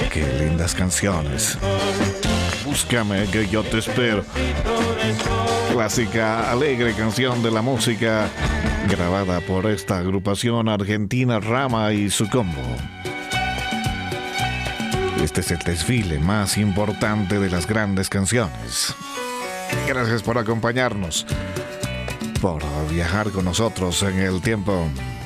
Qué lindas canciones. Búscame que yo te espero. Clásica, alegre canción de la música grabada por esta agrupación argentina Rama y su combo. Este es el desfile más importante de las grandes canciones. Gracias por acompañarnos, por viajar con nosotros en el tiempo.